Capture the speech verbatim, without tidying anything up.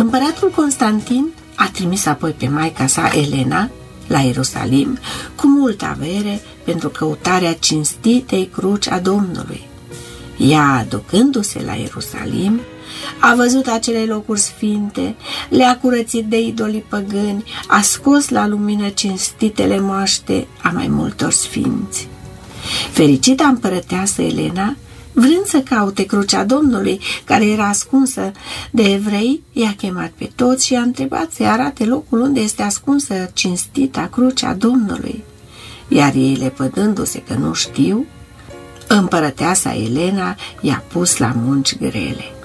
Împăratul Constantin a trimis apoi pe maica sa Elena la Ierusalim cu multă avere pentru căutarea cinstitei cruci a Domnului. Ea, aducându-se la Ierusalim, a văzut acele locuri sfinte, le-a curățit de idolii păgâni, a scos la lumină cinstitele moaște a mai multor sfinți. Fericita împărăteasă Elena, vrând să caute crucea Domnului, care era ascunsă de evrei, i-a chemat pe toți și i-a întrebat să-i arate locul unde este ascunsă cinstita crucea Domnului. Iar ei, lepădându-se că nu știu, împărăteasa Elena i-a pus la munci grele.